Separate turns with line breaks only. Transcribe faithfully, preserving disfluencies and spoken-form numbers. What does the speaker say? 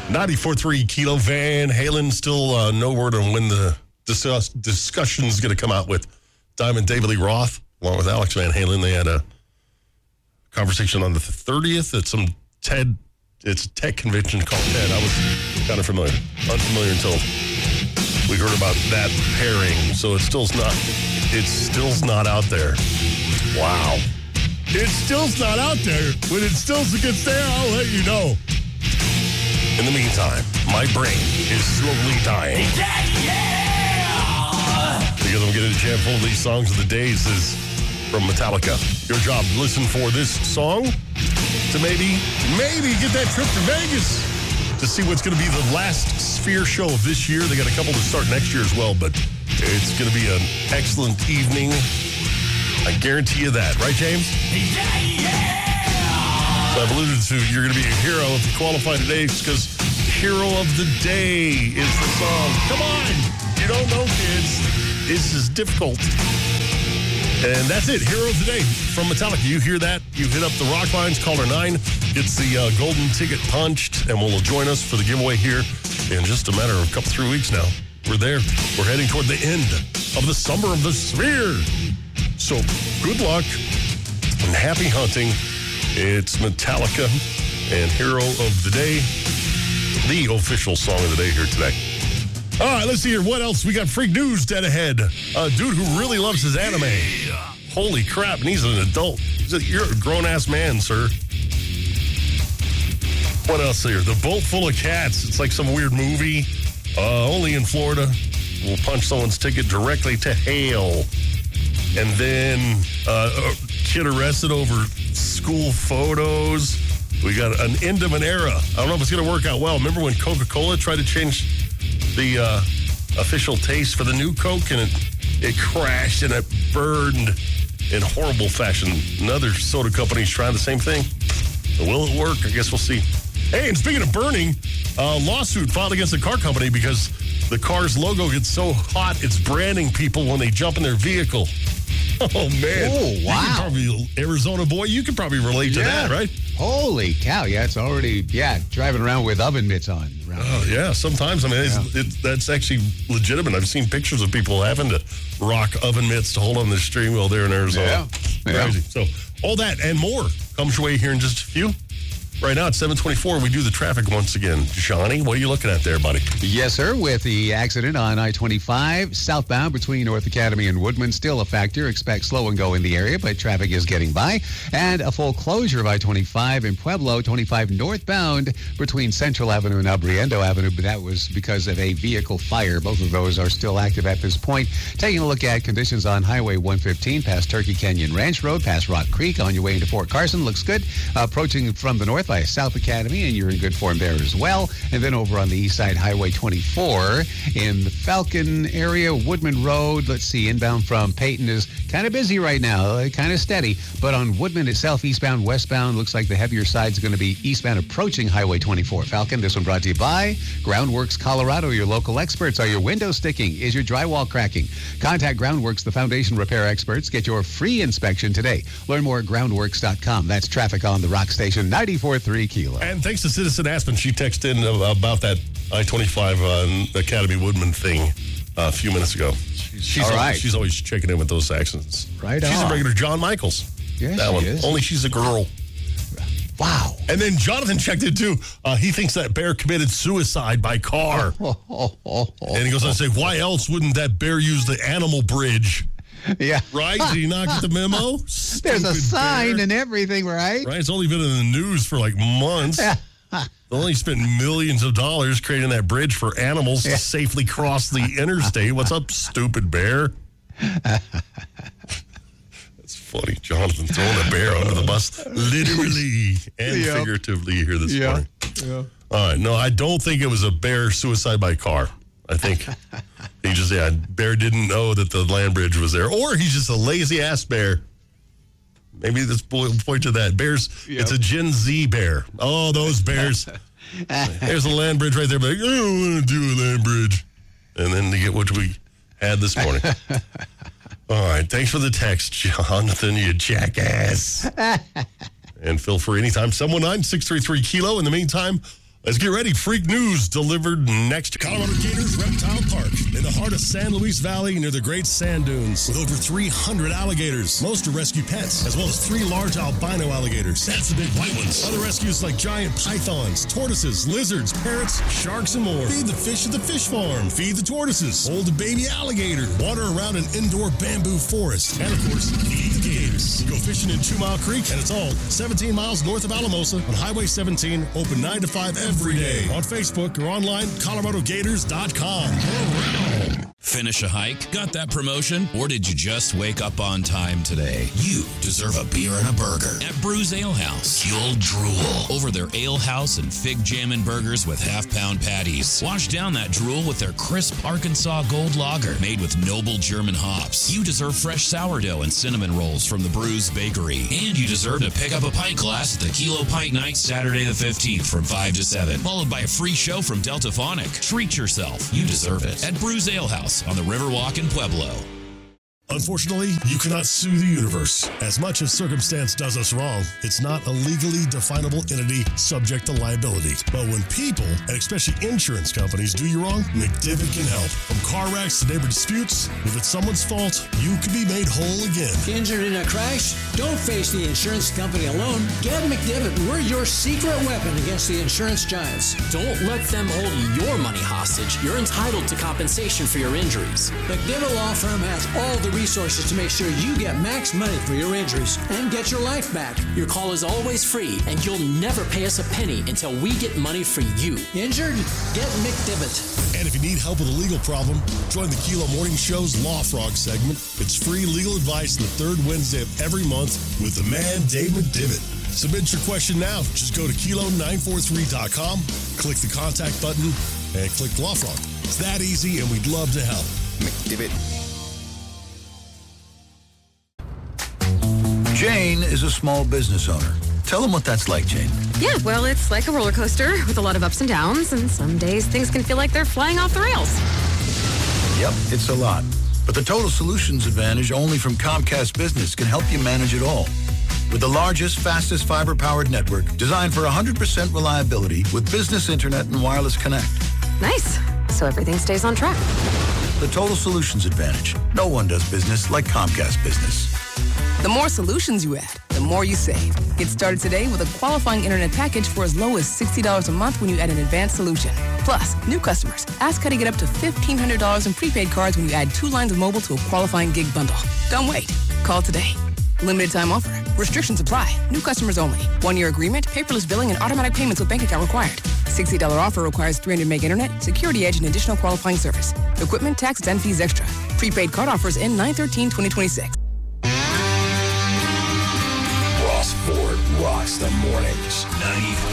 ninety-four point three Kilo Van Halen. Still uh, no word on when the discuss- discussion is going to come out with Diamond David Lee Roth, along with Alex Van Halen. They had a conversation on the thirtieth at some TED. It's a tech convention called TED. I was kind of familiar, unfamiliar until we heard about that pairing. So it still's not. It still's not out there. Wow. It still's not out there. When it still gets there, I'll let you know. In the meantime, my brain is slowly dying. Because I'm getting a jam full of these songs of the days is from Metallica. Your job, listen for this song to maybe, maybe get that trip to Vegas to see what's going to be the last Sphere show of this year. They got a couple to start next year as well, but it's going to be an excellent evening. I guarantee you that. Right, James? Yeah, yeah! So I've alluded to you're going to be a hero if you qualify today because Hero of the Day is the song. Come on! You don't know, kids. This is difficult. And that's it. Hero of the Day from Metallica. You hear that? You hit up the rock lines. Caller nine gets the uh, golden ticket punched and will join us for the giveaway here in just a matter of a couple, three weeks now. We're there. We're heading toward the end of the summer of the Sphere. So good luck and happy hunting. It's Metallica and Hero of the Day, the official song of the day here today. All right, let's see here. What else? We got freak news dead ahead. A dude who really loves his anime. Holy crap, and he's an adult. You're a grown-ass man, sir. What else here? The boat full of cats. It's like some weird movie. Uh, only in Florida. We'll punch someone's ticket directly to hell. And then uh, a kid arrested over school photos. We got an end of an era. I don't know if it's going to work out well. Remember when Coca-Cola tried to change the uh, official taste for the new Coke, and it, it crashed and it burned in horrible fashion. Another soda company's trying the same thing. Will it work? I guess we'll see. Hey, and speaking of burning, a lawsuit filed against the car company because the car's logo gets so hot it's branding people when they jump in their vehicle. Oh, man.
Oh, wow.
You can probably, Arizona boy, you could probably relate to
yeah.
that, right?
Holy cow. Yeah, it's already, yeah, driving around with oven mitts on.
Oh, yeah. Sometimes, I mean,
yeah.
it's, it, that's actually legitimate. I've seen pictures of people having to rock oven mitts to hold on the steering wheel there in Arizona.
Yeah.
Crazy. So, all that and more comes your way here in just a few. Right now, it's seven twenty-four. We do the traffic once again. Johnny, what are you looking at there, buddy?
Yes, sir. With the accident on I twenty-five, southbound between North Academy and Woodman, still a factor. Expect slow and go in the area, but traffic is getting by. And a full closure of I twenty-five in Pueblo, twenty-five northbound between Central Avenue and Abriendo Avenue, but that was because of a vehicle fire. Both of those are still active at this point. Taking a look at conditions on Highway one fifteen, past Turkey Canyon Ranch Road, past Rock Creek, on your way into Fort Carson. Looks good. Uh, approaching from the north by South Academy, and you're in good form there as well. And then over on the east side, Highway twenty-four in the Falcon area, Woodman Road. Let's see, inbound from Peyton is kind of busy right now, uh, kind of steady. But on Woodman itself, eastbound, westbound, looks like the heavier side is going to be eastbound approaching Highway twenty-four. Falcon, this one brought to you by Groundworks Colorado, your local experts. Are your windows sticking? Is your drywall cracking? Contact Groundworks, the foundation repair experts. Get your free inspection today. Learn more at groundworks dot com. That's traffic on the Rock Station, ninety-four point three Kilo.
And thanks to Citizen Aspen, she texted in about that I twenty-five uh, Academy Woodman thing uh, a few minutes ago. She's
All
always,
right.
she's always checking in with those accidents.
Right
She's
on.
a regular John Michaels.
Yeah,
that
she
one.
is.
Only she's a girl.
Wow.
And then Jonathan checked in too. Uh, he thinks that bear committed suicide by car.
Oh, oh, oh, oh,
and he goes on to say, why else wouldn't that bear use the animal bridge?
Yeah.
Right? Did he not get the memo?
There's a
Stupid
sign
bear.
and everything, right?
Right? It's only been in the news for like months. They only spent millions of dollars creating that bridge for animals
Yeah.
to safely cross the interstate. What's up, stupid bear? That's funny. Jonathan throwing a bear under the bus, literally and
Yep.
figuratively here this
Yeah.
morning.
Yeah.
All right. No, I don't think it was a bear suicide by car. I think he just, yeah, bear didn't know that the land bridge was there. Or he's just a lazy ass bear. Maybe this boy will point to that. Bears,
Yep.
it's a Gen Z bear. Oh, those bears. There's a land bridge right there. But like, I don't want to do a land bridge. And then to get what we had this morning. All right. Thanks for the text, Jonathan, you jackass. And feel free anytime. seven one nine, six three three, Kilo. In the meantime, Let's get ready. Freak news delivered next. Colorado Gators Reptile Park in the heart of San Luis Valley near the Great Sand Dunes with over three hundred alligators. Most are rescue pets, as well as three large albino alligators. That's the big white ones. Other rescues like giant pythons, tortoises, lizards, parrots, sharks, and more. Feed the fish at the fish farm. Feed the tortoises. Hold a baby alligator. Water around an indoor bamboo forest. And, of course, feed the gators. Go fishing in Two Mile Creek, and it's all seventeen miles north of Alamosa on Highway seventeen, open nine to five every day. On Facebook or online, colorado gators dot com.
Finish a hike? Got that promotion? Or did you just wake up on time today? You deserve a beer and a burger at Brews Ale House. You'll drool over their Ale House and Fig Jammin' burgers with half-pound patties. Wash down that drool with their crisp Arkansas Gold Lager made with noble German hops. You deserve fresh sourdough and cinnamon rolls from the Brews Bakery. And you deserve to pick up a pint glass at the Kilo Pint Night Saturday the fifteenth from five to seven, followed by a free show from Deltaphonic. Treat yourself. You deserve it at Brews Ale House on the Riverwalk in Pueblo.
Unfortunately, you cannot sue the universe. As much as circumstance does us wrong, it's not a legally definable entity subject to liability. But when people, and especially insurance companies, do you wrong, McDivitt can help. From car wrecks to neighbor disputes, if it's someone's fault, you can be made whole again.
Injured in a crash? Don't face the insurance company alone. Get McDivitt. We're your secret weapon against the insurance giants.
Don't let them hold your money hostage. You're entitled to compensation for your injuries.
McDivitt Law Firm has all the resources to make sure you get max money for your injuries and get your life back.
Your call is always free, and you'll never pay us a penny until we get money for you.
Injured? Get McDivitt.
And if you need help with a legal problem, join the Kilo Morning Show's Law Frog segment. It's free legal advice on the third Wednesday of every month with the man, Dave McDivitt. Submit your question now. Just go to kilo nine four three dot com, click the contact button, and click Law Frog. It's that easy, and we'd love to help.
McDivitt. Jane is a small business owner. Tell them what that's like, Jane.
Yeah, well, it's like a roller coaster with a lot of ups and downs, and some days things can feel like they're flying off the rails.
Yep, it's a lot. But the Total Solutions Advantage only from Comcast Business can help you manage it all. With the largest, fastest fiber-powered network designed for one hundred percent reliability with business internet and wireless connect.
Nice. So everything stays on track.
The Total Solutions Advantage. No one does business like Comcast Business.
The more solutions you add, the more you save. Get started today with a qualifying internet package for as low as sixty dollars a month when you add an advanced solution. Plus, new customers, ask how to get up to fifteen hundred dollars in prepaid cards when you add two lines of mobile to a qualifying gig bundle. Don't wait. Call today. Limited time offer. Restrictions apply. New customers only. One-year agreement, paperless billing, and automatic payments with bank account required. sixty dollars offer requires three hundred meg internet, security edge, and additional qualifying service. Equipment, taxes, and fees extra. Prepaid card offers end nine thirteen twenty twenty-six.
Ross Ford rocks the mornings. ninety-four